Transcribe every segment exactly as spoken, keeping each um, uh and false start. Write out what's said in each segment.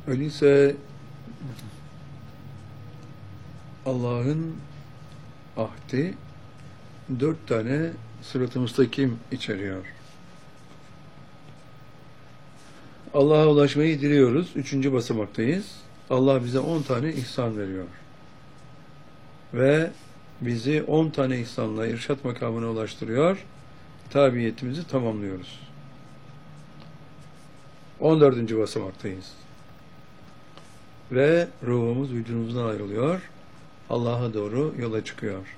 Öyleyse Allah'ın ahdi dört tane sırat-ı müstakim içeriyor. Allah'a ulaşmayı diliyoruz. Üçüncü basamaktayız. Allah bize on tane ihsan veriyor. Ve bizi on tane ihsanla irşat makamına ulaştırıyor. Tabiyetimizi tamamlıyoruz. On dördüncü basamaktayız. Ve ruhumuz vücudumuzdan ayrılıyor. Allah'a doğru yola çıkıyor.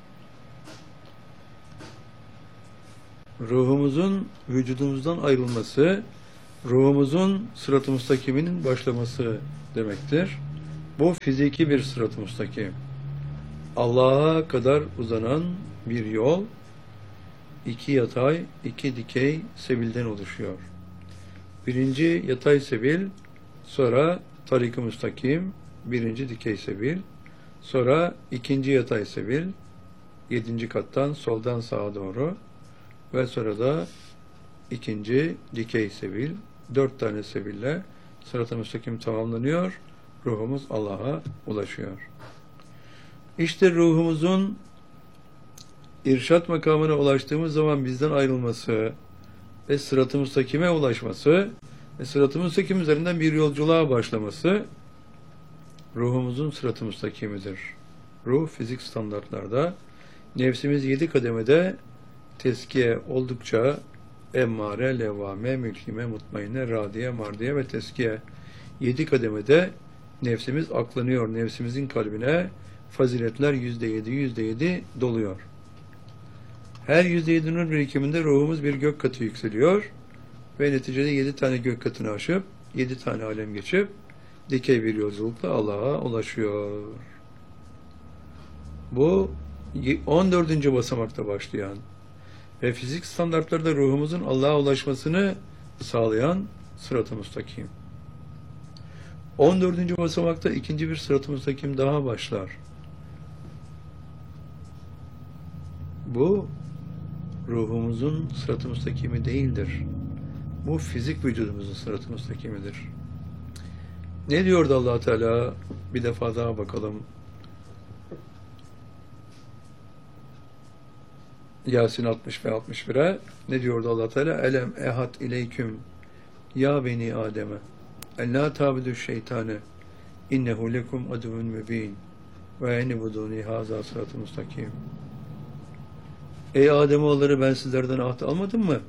Ruhumuzun vücudumuzdan ayrılması, ruhumuzun sırat-ı müstakiminin başlaması demektir. Bu fiziki bir sırat-ı müstakim. Allah'a kadar uzanan bir yol, iki yatay, iki dikey sebilden oluşuyor. Birinci yatay sebil, sonra tarik-ı müstakim, birinci dikey sebil, sonra ikinci yatay sebil, yedinci kattan soldan sağa doğru ve sonra da ikinci dikey sebil, dört tane sebille sırat-ı müstakim tamamlanıyor, ruhumuz Allah'a ulaşıyor. İşte ruhumuzun irşat makamına ulaştığımız zaman bizden ayrılması ve sırat-ı müstakime ulaşması ve sırat-ı müstakim üzerinden bir yolculuğa başlaması ruhumuzun sırat-ı müstakimidir. Ruh fizik standartlarda nefsimiz yedi kademede teskiye oldukça emmare, levvame, mülkime, mutmainne, radiye, mardiye ve teskiye yedi kademede nefsimiz aklanıyor. Nefsimizin kalbine faziletler yüzde yedi, yüzde yedi doluyor. Her yüzde yedi nur birikiminde ruhumuz bir gök katı yükseliyor ve neticede yedi tane gök katını aşıp, yedi tane alem geçip, dikey bir yolculukla Allah'a ulaşıyor. Bu on dördüncü basamakta başlayan ve fizik standartlarda ruhumuzun Allah'a ulaşmasını sağlayan sırat-ı müstakim. on dördüncü basamakta ikinci bir sırat-ı müstakim daha başlar. Bu ruhumuzun sırat-ı müstakimi değildir. Bu fizik vücudumuzun sırat-ı müstakimidir. Ne diyordu Allah Teala? Bir defa daha bakalım. Yasin altmış ve altmış bire ne diyordu Allah Teala? Elem ehad ileyküm ya beni Adem'e en la tabudu şeytane innehu lekum aduvun mübin ve enibuduni haza sırat-ı müstakim. Ey Ademoğulları, ben sizlerden ahd almadım mı?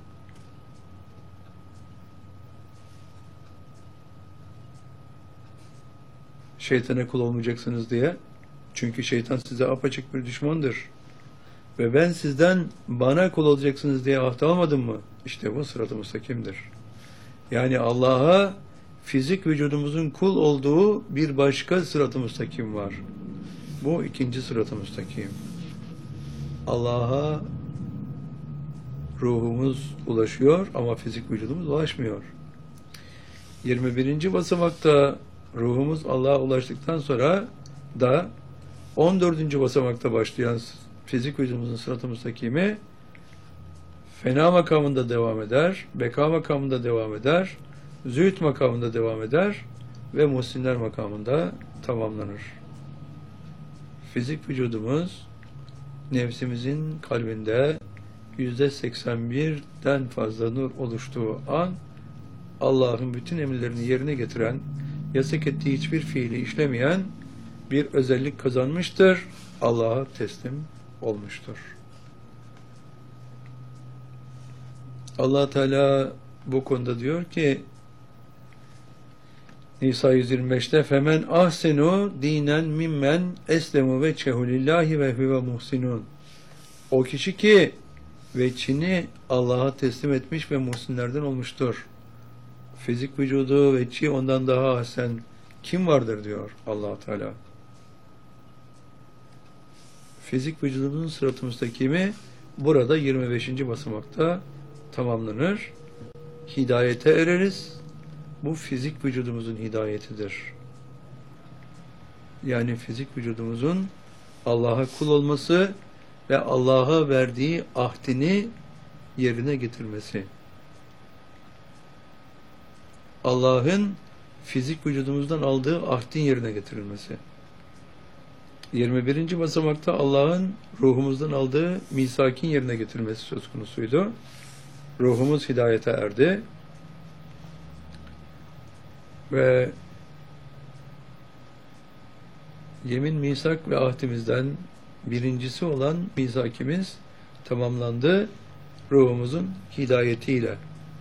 Şeytana kul olmayacaksınız diye. Çünkü şeytan size apaçık bir düşmandır. Ve ben sizden bana kul olacaksınız diye ahd almadım mı? İşte bu sırat-ı müstakimdir. Yani Allah'a fizik vücudumuzun kul olduğu bir başka sırat-ı müstakim var. Bu ikinci sırat-ı müstakim. Allah'a ruhumuz ulaşıyor ama fizik vücudumuz ulaşmıyor. yirmi birinci basamakta ruhumuz Allah'a ulaştıktan sonra da on dördüncü basamakta başlayan fizik vücudumuzun sırat-ı müstakimi fena makamında devam eder, beka makamında devam eder, zühd makamında devam eder ve muhsinler makamında tamamlanır. Fizik vücudumuz nefsimizin kalbinde yüzde seksen birden fazla nur oluştuğu an Allah'ın bütün emirlerini yerine getiren, yasak ettiği hiçbir fiili işlemeyen bir özellik kazanmıştır. Allah'a teslim olmuştur. Allah Teala bu konuda diyor ki Nisa yüz yirmi beşte femen ahsenu dinen mimmen eslemu ve çehulillahi ve huve muhsinun. O kişi ki veçhini Allah'a teslim etmiş ve muhsinlerden olmuştur. Fizik vücudu veçhi ondan daha ahsen kim vardır diyor Allah Teala. Fizik vücudumuzun sırat-ı müstakimi burada yirmi beşinci basamakta tamamlanır. Hidayete ereriz. Bu fizik vücudumuzun hidayetidir. Yani fizik vücudumuzun Allah'a kul olması ve Allah'a verdiği ahdini yerine getirmesi. Allah'ın fizik vücudumuzdan aldığı ahdin yerine getirilmesi. yirmi birinci basamakta Allah'ın ruhumuzdan aldığı misakin yerine getirilmesi söz konusuydu. Ruhumuz hidayete erdi ve yemin, misak ve ahdimizden birincisi olan misakimiz tamamlandı ruhumuzun hidayetiyle.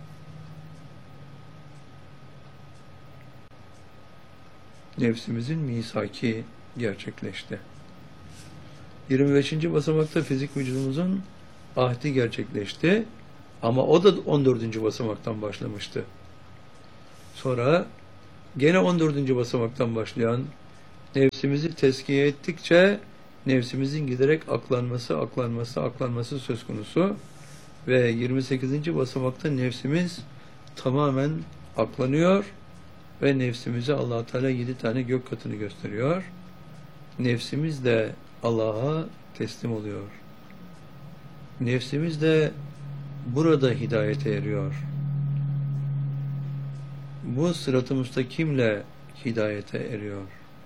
Nefsimizin misaki gerçekleşti. yirmi beşinci basamakta fizik vücudumuzun ahdi gerçekleşti. Ama o da on dördüncü basamaktan başlamıştı. Sonra gene on dördüncü basamaktan başlayan nefsimizi tezkiye ettikçe nefsimizin giderek aklanması, aklanması, aklanması söz konusu ve yirmi sekizinci basamakta nefsimiz tamamen aklanıyor ve nefsimize Allah Teala yedi tane gök katını gösteriyor. Nefsimiz de Allah'a teslim oluyor. Nefsimiz de burada hidayete eriyor. Bu sırat-ı müstakimle hidayete eriyor.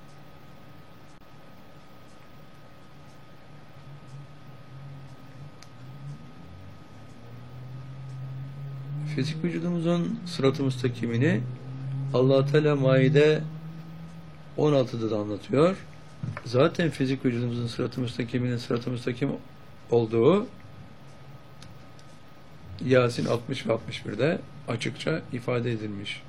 Fizik vücudumuzun sırat-ı müstakimini Allah Teala Maide on altıda da anlatıyor. Zaten fizik vücudumuzun sırat-ı müstakiminin sırat-ı müstakim olduğu Yasin altmış ve altmış birde açıkça ifade edilmiş.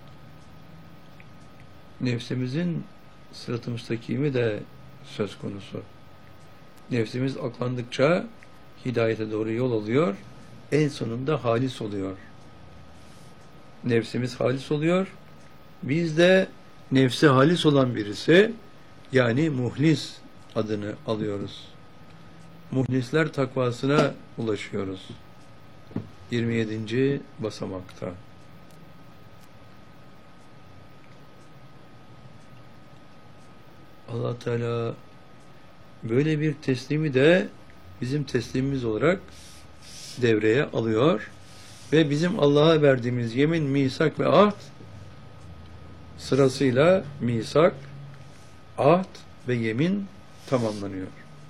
Nefsimizin sırat-ı müstakimi de söz konusu. Nefsimiz aklandıkça hidayete doğru yol alıyor, en sonunda halis oluyor. Nefsimiz halis oluyor, biz de nefsi halis olan birisi, yani muhlis adını alıyoruz. Muhlisler takvasına ulaşıyoruz. yirmi yedinci basamakta. Allah Teala böyle bir teslimi de bizim teslimimiz olarak devreye alıyor ve bizim Allah'a verdiğimiz yemin, misak ve ahd sırasıyla misak, ahd ve yemin tamamlanıyor.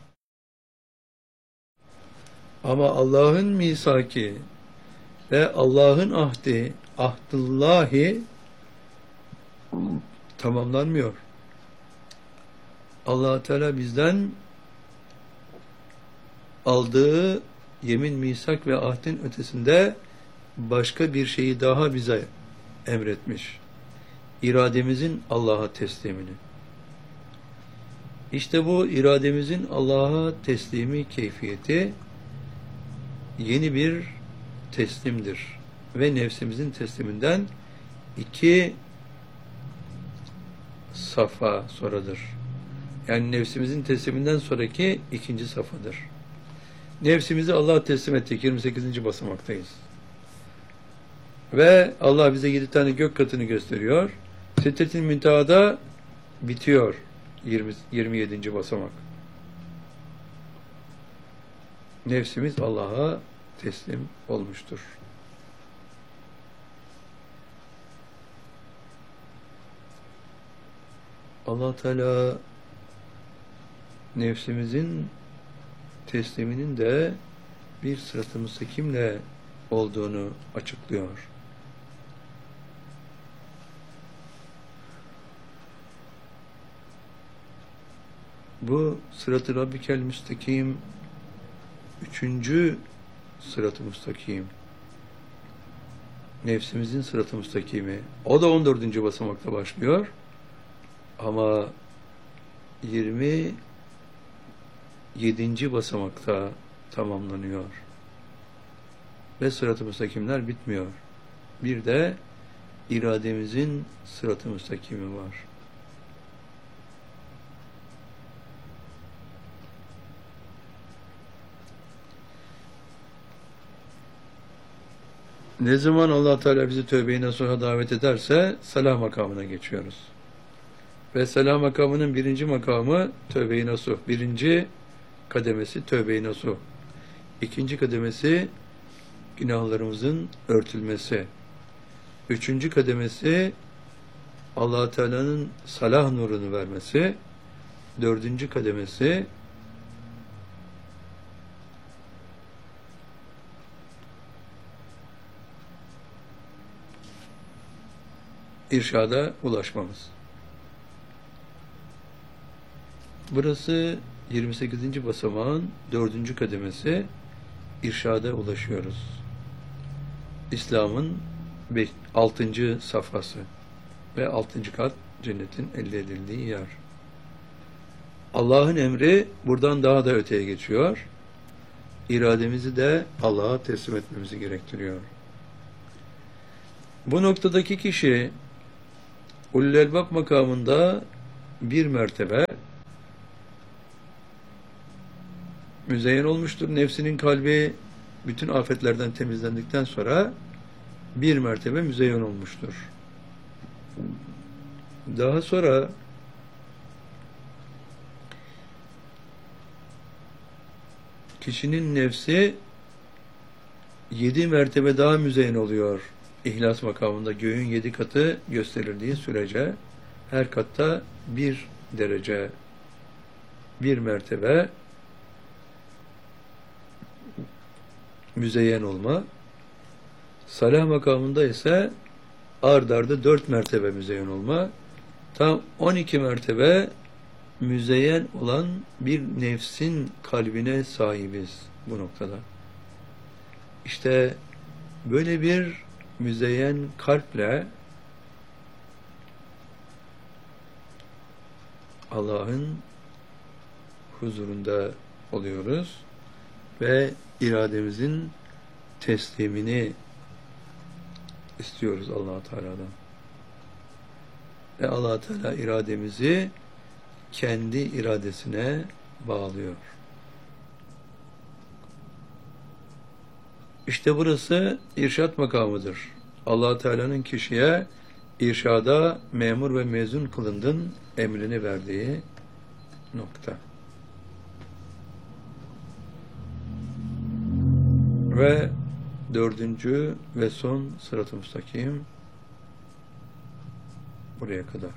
Ama Allah'ın misaki ve Allah'ın ahdi, ahdullahi tamamlanmıyor. Allah Teala bizden aldığı yemin, misak ve ahdin ötesinde başka bir şeyi daha bize emretmiş. İrademizin Allah'a teslimini. İşte bu irademizin Allah'a teslimi keyfiyeti yeni bir teslimdir. Ve nefsimizin tesliminden iki safa sonradır. Yani nefsimizin tesliminden sonraki ikinci safhadır. Nefsimizi Allah'a teslim ettik. yirmi sekizinci basamaktayız. Ve Allah bize yedi tane gök katını gösteriyor. Sidret-i Münteha'da bitiyor yirmi, yirmi yedinci basamak. Nefsimiz Allah'a teslim olmuştur. Allah Teala nefsimizin tesliminin de bir sırat-ı müstakimle olduğunu açıklıyor. Bu sırat-ı Rabbikel müstakim üçüncü sırat-ı müstakim. Nefsimizin sırat-ı müstakimi. O da on dördüncü basamakta başlıyor. Ama yirmi yedinci basamakta tamamlanıyor. Ve sırat-ı müstakimler bitmiyor. Bir de irademizin sırat-ı müstakimi var. Ne zaman Allah Teala bizi tövbe-i nasuha davet ederse salah makamına geçiyoruz. Ve salah makamının birinci makamı tövbe-i nasuh. Birinci kademesi tövbe-i nasuh. İkinci kademesi günahlarımızın örtülmesi. Üçüncü kademesi Allah Teala'nın salah nurunu vermesi, dördüncü kademesi irşada ulaşmamız. Burası yirmi sekizinci basamağın dördüncü kademesi, irşada ulaşıyoruz. İslam'ın altıncı safhası ve altıncı kat cennetin elde edildiği yer. Allah'ın emri buradan daha da öteye geçiyor. İrademizi de Allah'a teslim etmemizi gerektiriyor. Bu noktadaki kişi Ulul Elbab makamında bir mertebe müzeyyen olmuştur. Nefsinin kalbi bütün afetlerden temizlendikten sonra bir mertebe müzeyyen olmuştur. Daha sonra kişinin nefsi yedi mertebe daha müzeyyen oluyor. İhlas makamında göğün yedi katı gösterildiği sürece her katta bir derece, bir mertebe müzeyyen olma. Salah makamında ise ard arda dört mertebe müzeyyen olma. Tam on iki mertebe müzeyyen olan bir nefsin kalbine sahibiz bu noktada. İşte böyle bir müzeyyen kalple Allah'ın huzurunda oluyoruz ve irademizin teslimini istiyoruz Allah Teala'dan. Ve Allah Teala irademizi kendi iradesine bağlıyor. İşte burası irşat makamıdır. Allah Teala'nın kişiye irşada memur ve mezun kılındın emrini verdiği nokta. Ve dördüncü ve son sırat-ı müstakim buraya kadar.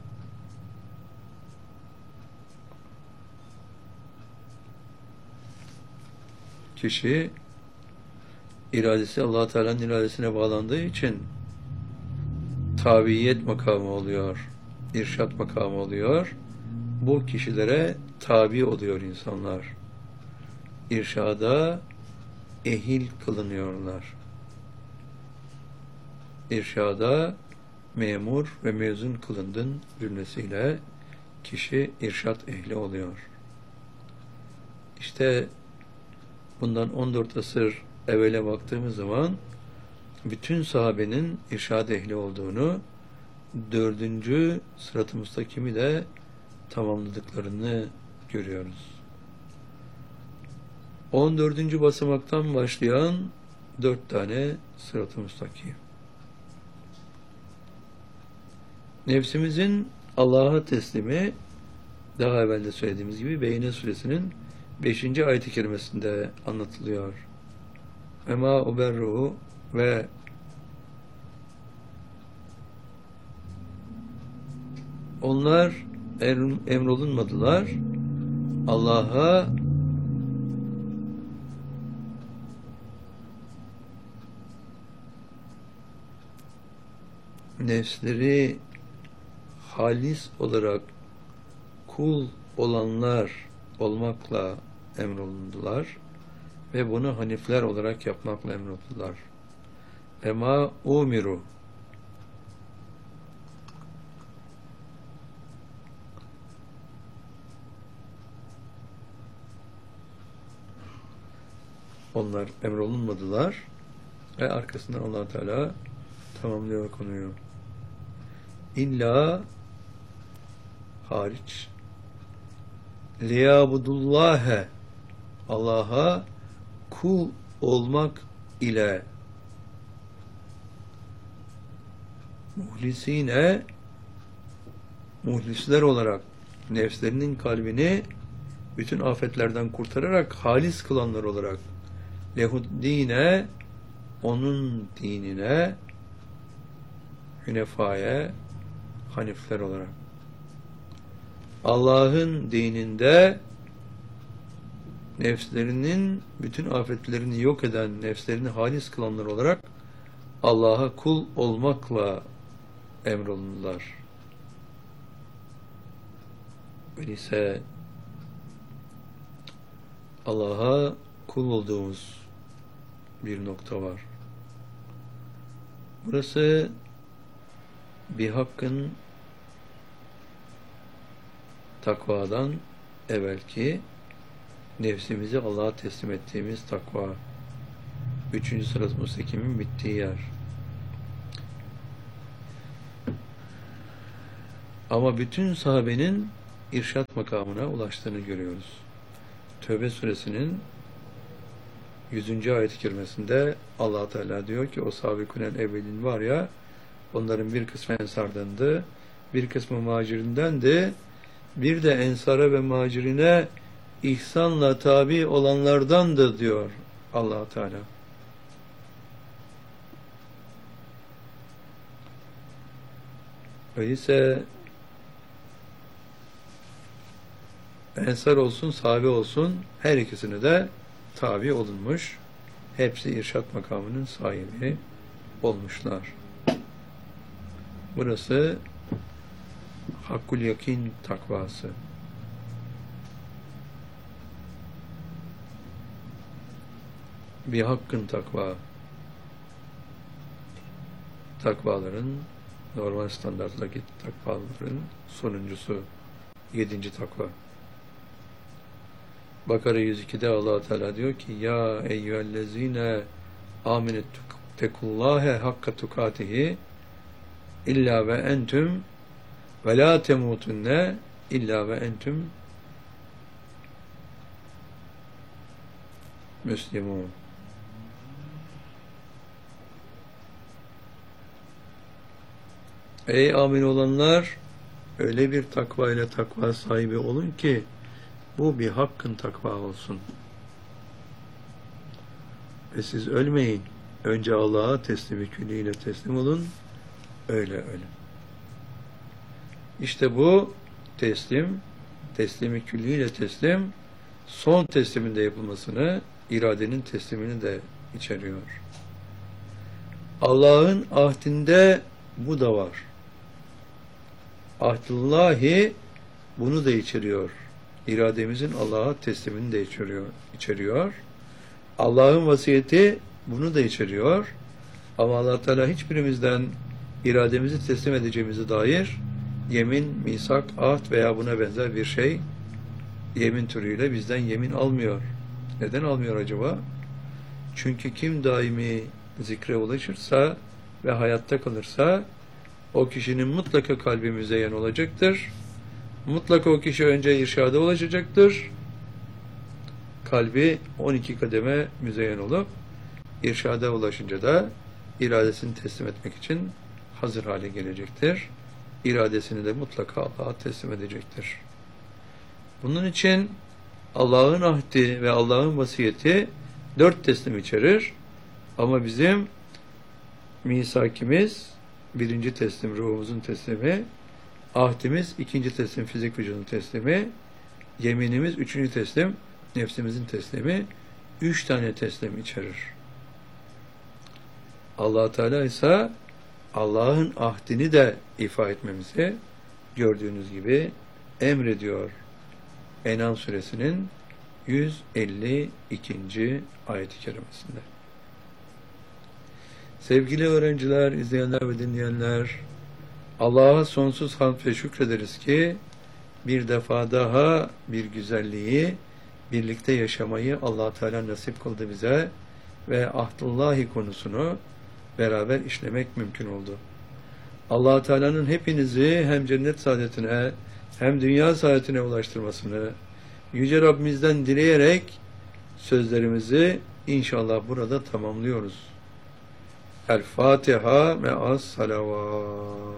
Kişi iradesi Allah Teala'nın iradesine bağlandığı için tabiyet makamı oluyor, irşat makamı oluyor. Bu kişilere tabi oluyor insanlar. İrşada ehil kılınıyorlar. İrşada memur ve mezun kılındın cümlesiyle kişi irşat ehli oluyor. İşte bundan on dört asır evvele baktığımız zaman bütün sahabenin irşad ehli olduğunu, dördüncü sırat-ı müstakimi de tamamladıklarını görüyoruz. on dördüncü basamaktan başlayan dört tane sırat-ı müstakim. Nefsimizin Allah'a teslimi, daha evvel de söylediğimiz gibi Beyne Suresinin beşinci ayet-i kerimesinde anlatılıyor. Ema uberruhu ve onlar emrolunmadılar Allah'a nefsleri halis olarak kul olanlar olmakla emrolundular ve bunu hanifler olarak yapmakla emrolundular. Ema umiru, onlar emrolunmadılar ve arkasından Allah Teala tamamlıyor konuyu. İlla hariç liyabudullâhe, Allah'a kul olmak ile muhlisine, muhlisler olarak nefslerinin kalbini bütün afetlerden kurtararak halis kılanlar olarak lehuddine, onun dinine, hünefaya, Hanifler olarak. Allah'ın dininde nefslerinin bütün afetlerini yok eden, nefslerini halis kılanlar olarak Allah'a kul olmakla emrolundular. Öyleyse Allah'a kul olduğumuz bir nokta var. Burası bir hakkın takvadan evvelki nefsimizi Allah'a teslim ettiğimiz takva. Üçüncü sırat müstakimin bittiği yer. Ama bütün sahabenin irşat makamına ulaştığını görüyoruz. Tövbe suresinin yüzüncü ayet-i kerimesinde Allah Teala diyor ki o sahabikûnel evvelin var ya, onların bir kısmı ensardandı, bir kısmı muhacirindendi, bir de ensara ve muhacirine ihsanla tabi olanlardandı diyor Allah Teala. Öyleyse ensar olsun, sahabe olsun her ikisine de tabi olunmuş. Hepsi irşat makamının sahibi olmuşlar. Burası hakkul yakin takvası. Bir hakkın takva. Takvaların, normal standarttaki takvaların sonuncusu. Yedinci takva. Bakara yüz ikide Allah Teala diyor ki ya eyyühellezine aminet tekullâhe hakka tukatihi illa ve entüm ve la temutunne illa ve entüm müslimun. Ey amin olanlar, öyle bir takva ile takva sahibi olun ki bu bir hakkın takva olsun. Ve siz ölmeyin. Önce Allah'a teslimi külliyle teslim olun. Öyle ölün. İşte bu teslim, teslimi külliyle teslim, son tesliminde yapılmasını, iradenin teslimini de içeriyor. Allah'ın ahdinde bu da var. Ahdullahi bunu da içeriyor. İrademizin Allah'a teslimini de içeriyor. içeriyor. Allah'ın vasiyeti bunu da içeriyor. Ama Allah Teala hiçbirimizden irademizi teslim edeceğimize dair yemin, misak, ahd veya buna benzer bir şey yemin türüyle bizden yemin almıyor. Neden almıyor acaba? Çünkü kim daimi zikre ulaşırsa ve hayatta kalırsa o kişinin mutlaka kalbi müzeyyen olacaktır. Mutlaka o kişi önce irşada ulaşacaktır. Kalbi on iki kademe müzeyyen olup irşada ulaşınca da iradesini teslim etmek için hazır hale gelecektir. İradesini de mutlaka Allah'a teslim edecektir. Bunun için Allah'ın ahdi ve Allah'ın vasiyeti dört teslim içerir. Ama bizim misakimiz birinci teslim, ruhumuzun teslimi, ahdimiz ikinci teslim, fizik vücudun teslimi, yeminimiz üçüncü teslim, nefsimizin teslimi, üç tane teslim içerir. Allah Teala ise Allah'ın ahdini de ifa etmemizi gördüğünüz gibi emrediyor. En'am suresinin yüz elli ikinci ayet-i kerimesinde. Sevgili öğrenciler, izleyenler ve dinleyenler, Allah'a sonsuz hamd ve şükrederiz ki bir defa daha bir güzelliği, birlikte yaşamayı Allah Teala nasip kıldı bize ve ahdullahi konusunu beraber işlemek mümkün oldu. Allah Teala'nın hepinizi hem cennet saadetine hem dünya saadetine ulaştırmasını Yüce Rabbimizden dileyerek sözlerimizi inşallah burada tamamlıyoruz. El Fatiha me'as salavat.